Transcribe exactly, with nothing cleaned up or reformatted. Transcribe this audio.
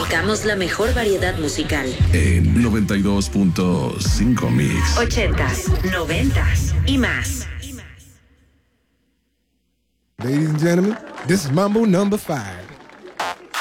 Tocamos la mejor variedad musical. En noventa y dos punto cinco Mix. Ochentas, noventas y más. Ladies and gentlemen, this is Mambo number five.